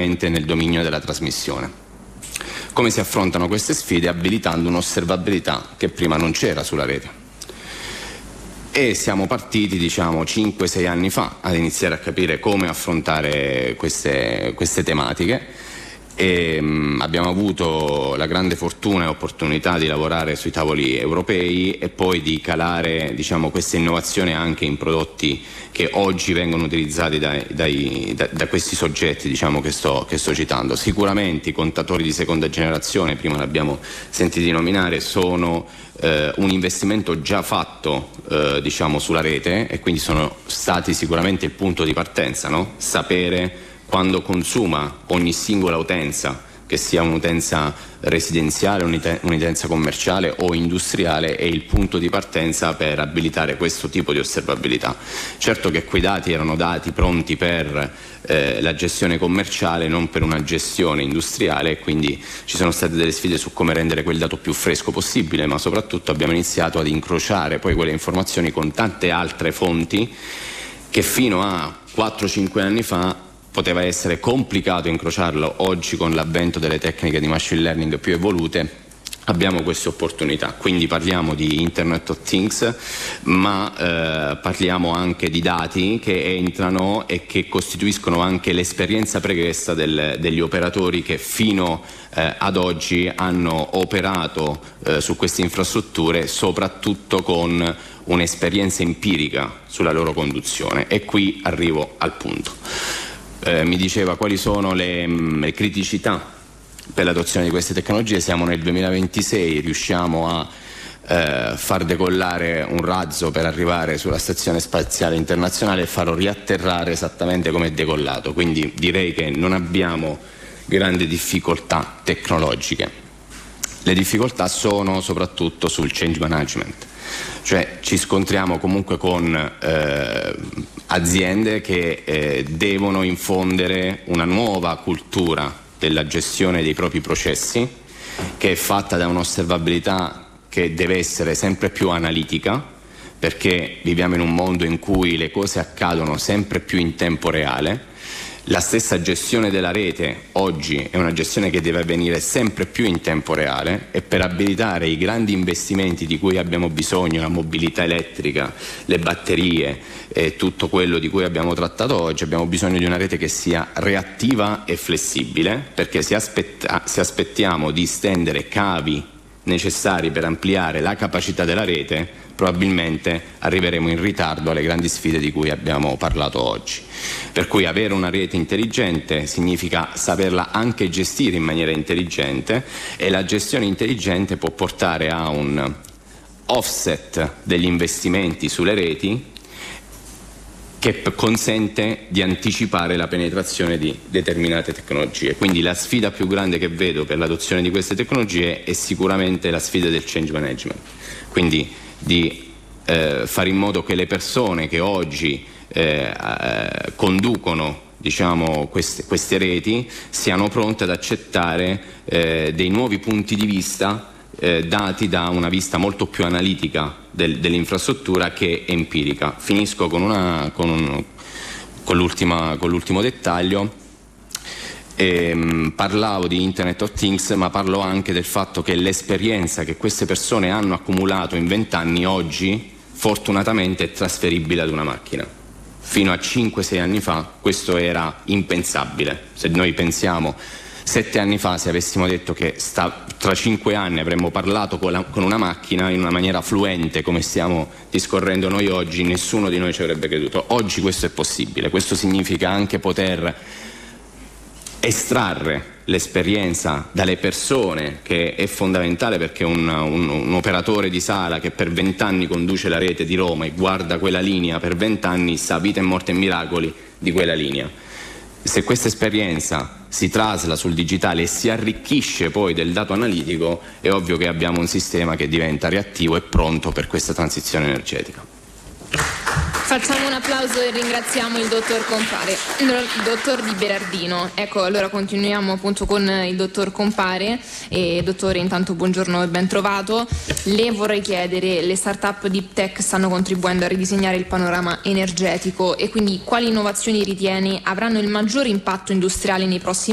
sicuramente nel dominio della trasmissione. Come si affrontano queste sfide? Abilitando un'osservabilità che prima non c'era sulla rete. E siamo partiti 5-6 anni fa ad iniziare a capire come affrontare queste tematiche e abbiamo avuto la grande fortuna e opportunità di lavorare sui tavoli europei e poi di calare questa innovazione anche in prodotti che oggi vengono utilizzati da questi soggetti che sto citando. Sicuramente i contatori di seconda generazione, prima l'abbiamo sentiti nominare, sono un investimento già fatto sulla rete e quindi sono stati sicuramente il punto di partenza, no? Sapere quando consuma ogni singola utenza, che sia un'utenza residenziale, un'utenza commerciale o industriale, è il punto di partenza per abilitare questo tipo di osservabilità. Certo che quei dati erano dati pronti per la gestione commerciale, non per una gestione industriale, quindi ci sono state delle sfide su come rendere quel dato più fresco possibile, ma soprattutto abbiamo iniziato ad incrociare poi quelle informazioni con tante altre fonti che fino a 4-5 anni fa poteva essere complicato incrociarlo. Oggi, con l'avvento delle tecniche di machine learning più evolute, abbiamo queste opportunità. Quindi parliamo di Internet of Things, ma parliamo anche di dati che entrano e che costituiscono anche l'esperienza pregressa degli operatori che fino ad oggi hanno operato su queste infrastrutture, soprattutto con un'esperienza empirica sulla loro conduzione. E qui arrivo al punto. Mi diceva quali sono le criticità per l'adozione di queste tecnologie. Siamo nel 2026, riusciamo a far decollare un razzo per arrivare sulla Stazione Spaziale Internazionale e farlo riatterrare esattamente come è decollato, quindi direi che non abbiamo grandi difficoltà tecnologiche. Le difficoltà sono soprattutto sul change management, cioè ci scontriamo comunque con aziende che devono infondere una nuova cultura della gestione dei propri processi, che è fatta da un'osservabilità che deve essere sempre più analitica, perché viviamo in un mondo in cui le cose accadono sempre più in tempo reale. La stessa gestione della rete oggi è una gestione che deve avvenire sempre più in tempo reale, e per abilitare i grandi investimenti di cui abbiamo bisogno, la mobilità elettrica, le batterie e tutto quello di cui abbiamo trattato oggi, abbiamo bisogno di una rete che sia reattiva e flessibile, perché se aspettiamo di stendere cavi necessari per ampliare la capacità della rete, probabilmente arriveremo in ritardo alle grandi sfide di cui abbiamo parlato oggi. Per cui avere una rete intelligente significa saperla anche gestire in maniera intelligente, e la gestione intelligente può portare a un offset degli investimenti sulle reti che consente di anticipare la penetrazione di determinate tecnologie. Quindi la sfida più grande che vedo per l'adozione di queste tecnologie è sicuramente la sfida del change management, quindi di fare in modo che le persone che oggi conducono queste reti siano pronte ad accettare dei nuovi punti di vista dati da una vista molto più analitica dell'infrastruttura che empirica. Finisco con l'ultimo dettaglio. Parlavo di Internet of Things, ma parlo anche del fatto che l'esperienza che queste persone hanno accumulato in 20 anni oggi fortunatamente è trasferibile ad una macchina. Fino a 5-6 anni fa questo era impensabile. Se noi pensiamo 7 anni fa, se avessimo detto che tra 5 anni avremmo parlato con una macchina in una maniera fluente come stiamo discorrendo noi oggi, nessuno di noi ci avrebbe creduto. Oggi questo è possibile. Questo significa anche poter estrarre l'esperienza dalle persone, che è fondamentale, perché un operatore di sala che per 20 anni conduce la rete di Roma e guarda quella linea per 20 anni sa vita e morte e miracoli di quella linea. Se questa esperienza si trasla sul digitale e si arricchisce poi del dato analitico, è ovvio che abbiamo un sistema che diventa reattivo e pronto per questa transizione energetica. Facciamo un applauso e ringraziamo il dottor Compare, il dottor Di Berardino. Ecco, allora continuiamo appunto con il dottor Compare. Dottore, intanto buongiorno e ben trovato. Le vorrei chiedere, le start-up deep tech stanno contribuendo a ridisegnare il panorama energetico, e quindi quali innovazioni ritiene avranno il maggior impatto industriale nei prossimi